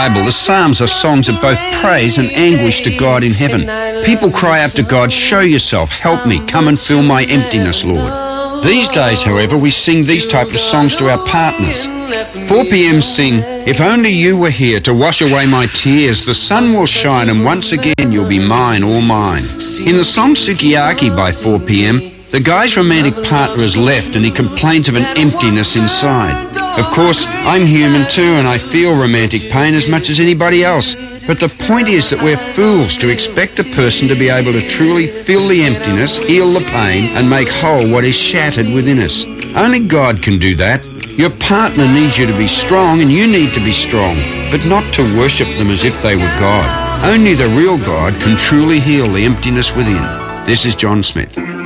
Bible, the Psalms are songs of both praise and anguish to God in heaven. People cry out to God, "Show yourself, help me, come and fill my emptiness, Lord." These days, however, we sing these type of songs to our partners. 4pm sing, "If only you were here to wash away my tears, the sun will shine and once again you'll be mine, all mine." In the song Sukiyaki by 4pm, the guy's romantic partner has left and he complains of an emptiness inside. Of course, I'm human too and I feel romantic pain as much as anybody else. But the point is that we're fools to expect a person to be able to truly fill the emptiness, heal the pain and make whole what is shattered within us. Only God can do that. Your partner needs you to be strong and you need to be strong, but not to worship them as if they were God. Only the real God can truly heal the emptiness within. This is John Smith.